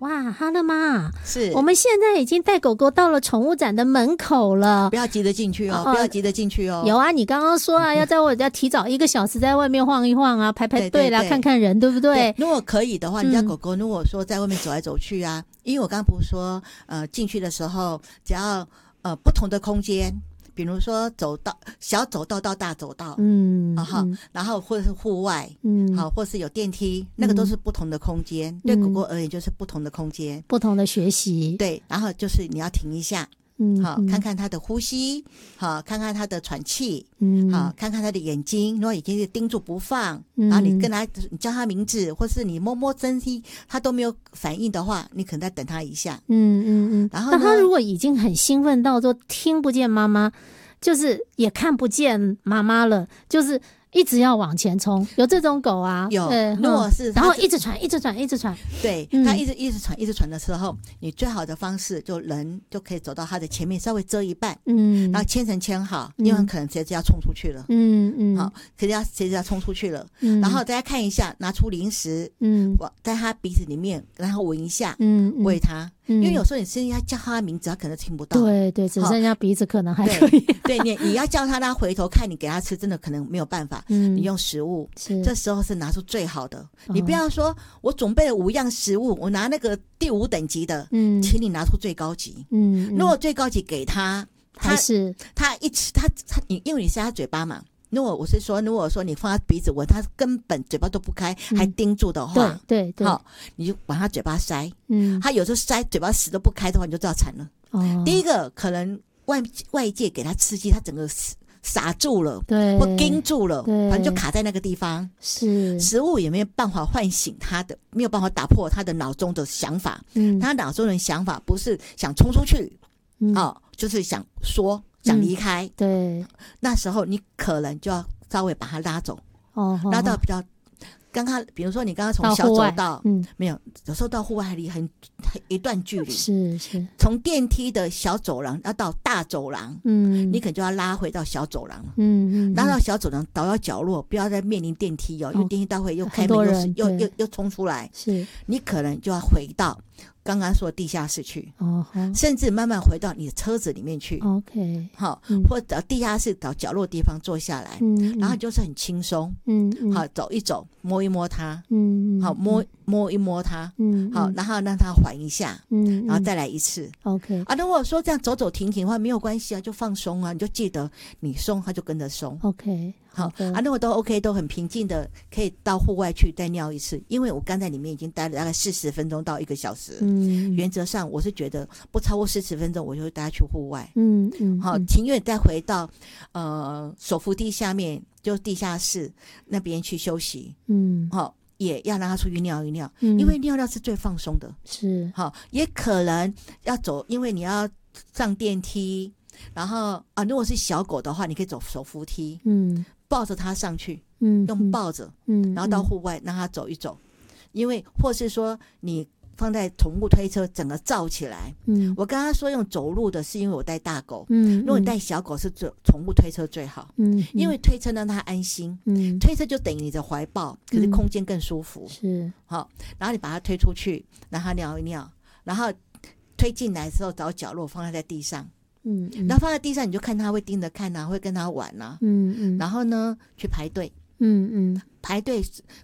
哇，哈乐妈， 是我们现在已经带狗狗到了宠物展的门口了， 不要急着进去哦，不要急着进去哦。 有啊，你刚刚说啊，要在我家提早1个小时在外面晃一晃啊，排排队啦， 对对对看看人，对不对？ 如果可以的话，你家狗狗如果说在外面走来走去啊，因为我刚刚不是说进去的时候只要不同的空间。比如说小走道到大走道，然后或者是户外，好，或是有电梯，那个都是不同的空间。对狗狗而言，就是不同的空间， 不同的学习。 对，然后就是你要停一下，好，看看它的呼吸，好，看看它的喘气，好，看看它的眼睛，如果眼睛是盯住不放，然后你叫它名字，或是你摸摸身体，它都没有反应的话，你可能再等它一下。然后呢， 那它如果已经很兴奋到说听不见妈妈，就是也看不见妈妈了，就是一直要往前冲，有这种狗啊？ 有，如果是然后一直喘， 对，它一直喘的时候，你最好的方式就人就可以走到它的前面，稍微遮一半，然后牵绳牵好，因为可能随时要冲出去了，好，随时要冲出去了，然后大家看一下，拿出零食，在它鼻子里面，然后闻一下，喂它。因为有时候你声音要叫他的名字，他可能听不到。 对对，只剩下鼻子可能还可以。 对，你要叫他，他回头看你给他吃，真的可能没有办法。你用食物，这时候是拿出最好的。你不要说我准备了5样食物，我拿那个第5等级的，请你拿出最高级。如果最高级给他，他一吃，因为你是他嘴巴嘛。如果说你放他鼻子闻，他根本嘴巴都不开，还盯住的话， 对， 好，你就往他嘴巴塞，他有时候塞嘴巴死都不开的话，你就知道惨了。第一个可能外界给他刺激，他整个傻住了， 对， 或盯住了，反正就卡在那个地方。 是食物也没有办法唤醒他的，没有办法打破他的脑中的想法。他脑中的想法不是想冲出去，就是想离开， 对， 那时候你可能就要稍微把它拉走，拉到比较比如说你刚刚从小走道，没有，有时候到户外还离很一段距离， 是从电梯的小走廊要到大走廊，你可能就要拉回到小走廊，拉到小走廊倒到角落，不要再面临电梯哦，因为电梯待会又开门又冲出来， 是你可能就要回到刚刚说地下室去，甚至慢慢回到你的车子里面去 ，OK， 好，或者地下室找角落地方坐下来，然后就是很轻松，好，走一走，摸一摸它，好，摸一摸它，好，然后让它缓一下，然后再来一次 ，OK， 如果说这样走走停停的话没有关系啊，就放松啊，你就记得你松它就跟着松 ，OK， 好如果都 OK 都很平静的可以到户外去再尿一次，因为我刚才里面已经待了大概40分钟到1个小时，原则上我是觉得不超过40分钟我就会带他去户外，好，情愿再回到手扶梯下面就地下室那边去休息，好，也要让他出去尿一尿，因为尿尿是最放松的， 是好，也可能要走，因为你要上电梯，然后如果是小狗的话你可以走手扶梯，抱着它上去，用抱着，然后到户外让它走一走，因为或是说你放在宠物推车整个罩起来，我刚刚说用走路的是因为我带大狗，如果你带小狗是宠物推车最好，因为推车让它安心，推车就等于你的怀抱，可是空间更舒服， 是好，然后你把它推出去让它尿一尿，然后推进来的时候找角落放它在地上，然后放在地上你就看它会盯着看啊，会跟它玩啊，然后呢去排队，排队